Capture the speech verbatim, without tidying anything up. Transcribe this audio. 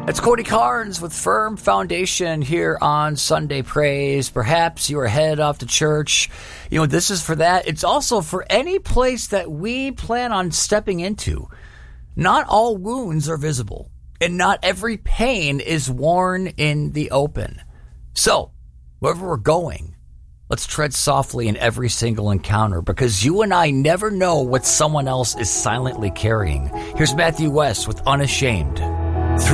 It's Cody Carnes with Firm Foundation here on Sunday Praise. Perhaps you are headed off to church. You know, this is for that. It's also for any place that we plan on stepping into. Not all wounds are visible, and not every pain is worn in the open. So, wherever we're going, let's tread softly in every single encounter, because you and I never know what someone else is silently carrying. Here's Matthew West with Unashamed.